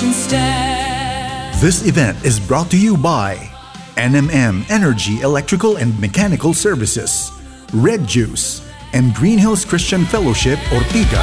instead. This event is brought to you by NMM Energy Electrical and Mechanical Services, Red Juice, and Green Hills Christian Fellowship Ortiga.